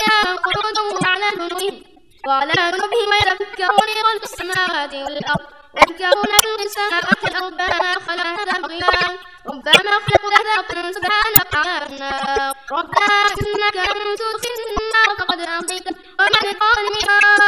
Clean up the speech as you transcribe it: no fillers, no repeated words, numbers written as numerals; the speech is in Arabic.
قعودا على جنوبهم وعلى جنوبهم يتفكرون في خلق السماوات والأرض ويذكرون في السماوات ربنا خلقنا بغيا ربنا خلقنا سبحانك عنا ربنا إنك من تدخل النار فقد أغويته وما للظالمين